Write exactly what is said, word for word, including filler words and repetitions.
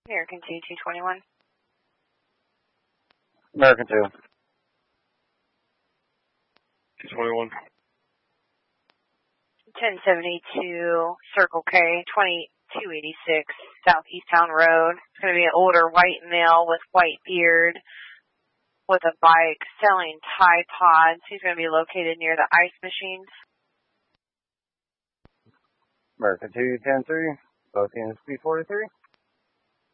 American two, two twenty-one. American two. two twenty-one. ten seventy-two, Circle K, twenty-two eighty-six, Southeast Town Road. It's going to be an older white male with white beard with a bike selling Tide Pods. He's going to be located near the ice machines. American two, ten three. Both units B forty-three.